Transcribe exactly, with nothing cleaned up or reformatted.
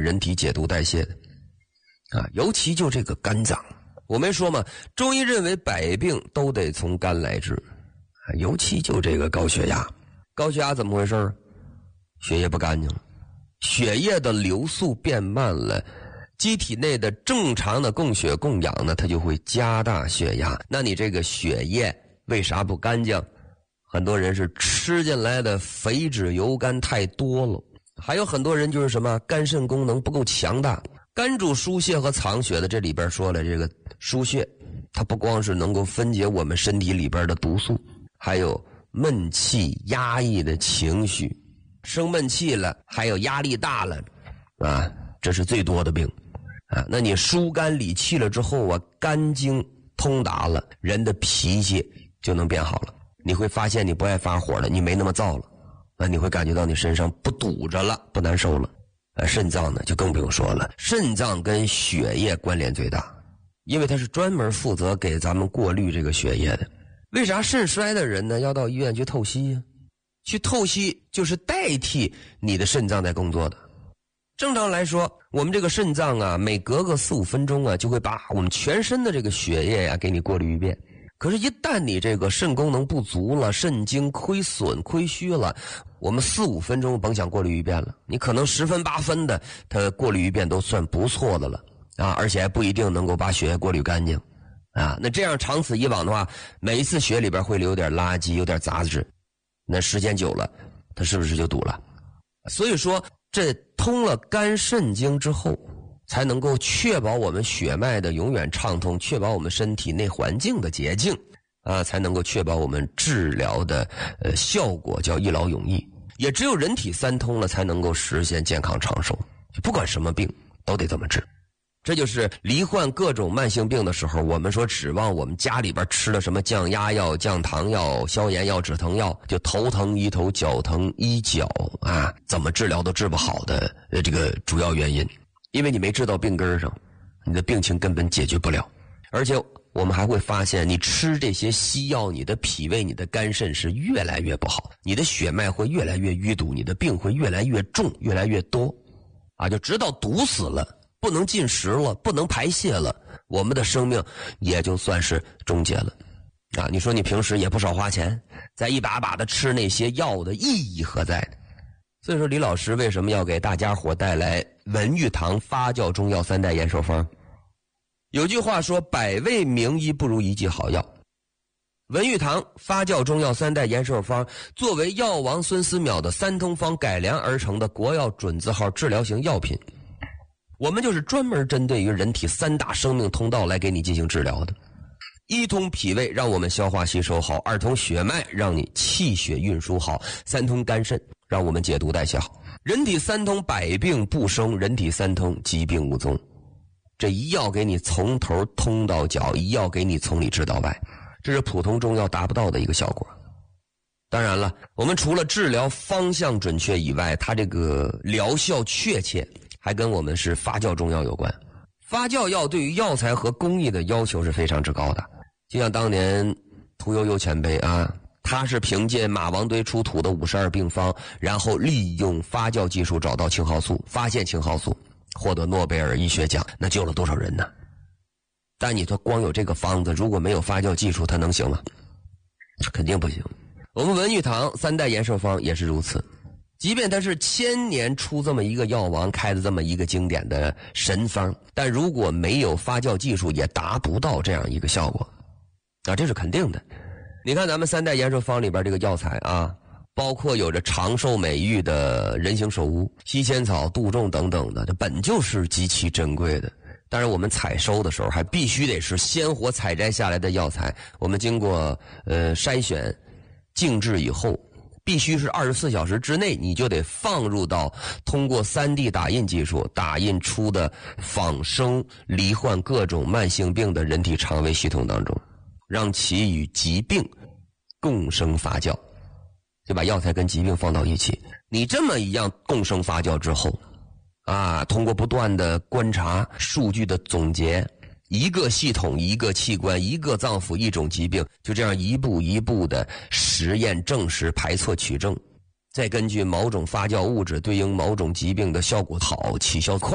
人体解毒代谢的啊，尤其就这个肝脏，我没说嘛，中医认为百病都得从肝来治，尤其就这个高血压。高血压怎么回事？血液不干净了，血液的流速变慢了，机体内的正常的供血供氧呢，它就会加大血压。那你这个血液为啥不干净？很多人是吃进来的肥脂油甘太多了，还有很多人就是什么肝肾功能不够强大。肝主输血和藏血的，这里边说了，这个输血它不光是能够分解我们身体里边的毒素，还有闷气压抑的情绪，生闷气了，还有压力大了啊，这是最多的病啊。那你疏肝理气了之后啊，肝经通达了，人的脾气就能变好了。你会发现你不爱发火了，你没那么燥了啊，你会感觉到你身上不堵着了，不难受了。呃，肾脏呢就更不用说了，肾脏跟血液关联最大，因为它是专门负责给咱们过滤这个血液的。为啥肾衰的人呢要到医院去透析啊？去透析就是代替你的肾脏在工作的。正常来说，我们这个肾脏啊，每隔个四五分钟啊，就会把我们全身的这个血液呀、啊、给你过滤一遍。可是，一旦你这个肾功能不足了，肾精亏损、亏虚了，我们四五分钟甭想过滤一遍了，你可能十分八分的，它过滤一遍都算不错的了啊，而且还不一定能够把血液过滤干净啊。那这样长此以往的话，每一次血里边会留点垃圾、有点杂质，那时间久了，它是不是就堵了？所以说，这通了肝肾经之后，才能够确保我们血脉的永远畅通，确保我们身体内环境的洁净啊，才能够确保我们治疗的呃效果叫一劳永逸。也只有人体三通了，才能够实现健康长寿。不管什么病都得这么治。这就是罹患各种慢性病的时候，我们说指望我们家里边吃了什么降压药、降糖药、消炎药、止疼药，就头疼医头，脚疼医脚啊，怎么治疗都治不好的呃这个主要原因。因为你没治到病根上，你的病情根本解决不了。而且我们还会发现，你吃这些西药，你的脾胃、你的肝肾是越来越不好，你的血脉会越来越淤堵，你的病会越来越重，越来越多啊，就直到堵死了，不能进食了，不能排泄了，我们的生命也就算是终结了啊。你说你平时也不少花钱，再一把把的吃那些药的意义何在呢？所以说李老师为什么要给大家伙带来文玉堂发酵中药三代延寿方？有句话说，百味名医不如一剂好药。文玉堂发酵中药三代延寿方作为药王孙思邈的三通方改良而成的国药准字号治疗型药品，我们就是专门针对于人体三大生命通道来给你进行治疗的。一通脾胃让我们消化吸收好，二通血脉让你气血运输好，三通肝肾让我们解毒代谢好。人体三通百病不生，人体三通疾病无踪。这一药给你从头通到脚，一药给你从里治到外，这是普通中药达不到的一个效果。当然了，我们除了治疗方向准确以外，它这个疗效确切还跟我们是发酵中药有关。发酵药对于药材和工艺的要求是非常之高的，就像当年屠呦呦前辈啊，他是凭借马王堆出土的五十二病方，然后利用发酵技术找到青蒿素，发现青蒿素，获得诺贝尔医学奖，那救了多少人呢？但你说光有这个方子，如果没有发酵技术，它能行吗？肯定不行。我们文玉堂三代延寿方也是如此，即便它是千年出这么一个药王开的这么一个经典的神方，但如果没有发酵技术，也达不到这样一个效果啊，这是肯定的。你看咱们三代延寿方里边这个药材啊，包括有着长寿美誉的人形首乌、西仙草、杜仲等等的，这本就是极其珍贵的。当然我们采收的时候还必须得是鲜活采摘下来的药材，我们经过呃筛选静置以后，必须是二十四小时之内你就得放入到通过 三 D 打印技术打印出的仿生罹患各种慢性病的人体肠胃系统当中，让其与疾病共生发酵，就把药材跟疾病放到一起。你这么一样共生发酵之后啊，通过不断的观察数据的总结，一个系统一个器官一个脏腑一种疾病，就这样一步一步的实验证实排错取证，再根据某种发酵物质对应某种疾病的效果好起效快